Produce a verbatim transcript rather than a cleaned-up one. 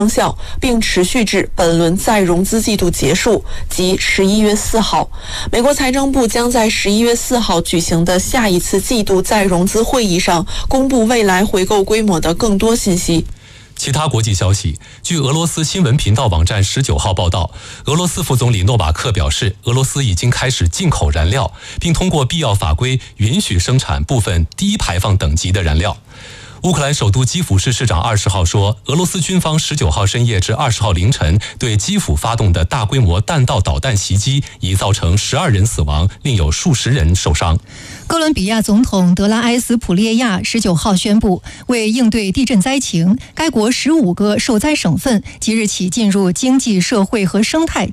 生效，并持续至本轮再融资季度结束，即十一月四号。美国财政部将在十一月四号举行的下一次季度再融资会议上公布未来回购规模的更多信息。 其他国际消息，据俄罗斯新闻频道网站十九号报道，俄罗斯副总理诺瓦克表示，俄罗斯已经开始进口燃料，并通过必要法规允许生产部分低排放等级的燃料。乌克兰首都基辅市市长二十号说，俄罗斯军方十九号深夜至二十号凌晨对基辅发动的大规模弹道导弹袭击，已造成十二人死亡，另有数十人受伤。 哥伦比亚总统德拉埃斯普列亚十九号宣布，为应对地震灾情，该国十五个受灾省份即日起进入经济社会和生态